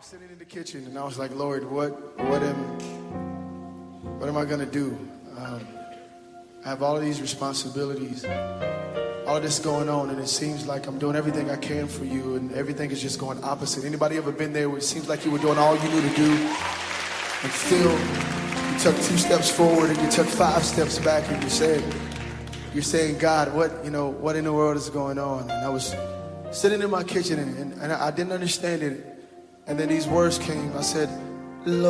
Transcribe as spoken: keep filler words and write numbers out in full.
sitting in the kitchen, and I was like, Lord, what, what am, what am I gonna do? Um, I have all of these responsibilities, all of this going on, and it seems like I'm doing everything I can for you, and everything is just going opposite. Anybody ever been there where it seems like you were doing all you knew to do, and still you took two steps forward and you took five steps back, and you said, you're saying, God, what, you know, what in the world is going on? And I was sitting in my kitchen, and, and, and I didn't understand it. And then these words came. I said, Lord.